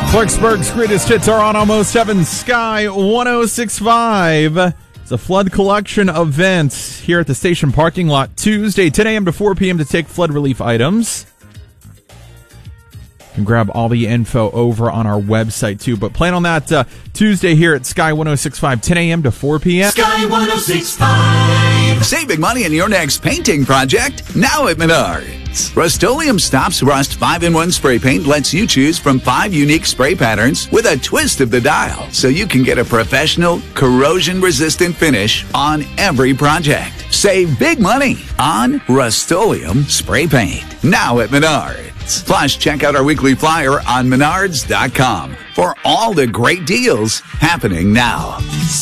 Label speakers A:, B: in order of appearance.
A: Clarksburg's greatest hits are on Almost Heaven, Sky 106.5. It's a flood collection event here at the station parking lot Tuesday, 10 a.m. to 4 p.m. to take flood relief items. You can grab all the info over on our website, too. But plan on that Tuesday here at Sky 106.5, 10 a.m. to 4 p.m.
B: Sky 106.5.
C: Save big money on your next painting project now at Menards. Rust-Oleum Stops Rust 5-in-1 spray paint lets you choose from 5 unique spray patterns with a twist of the dial, so you can get a professional, corrosion-resistant finish on every project. Save big money on Rust-Oleum spray paint now at Menards. Plus, check out our weekly flyer on menards.com for all the great deals happening now.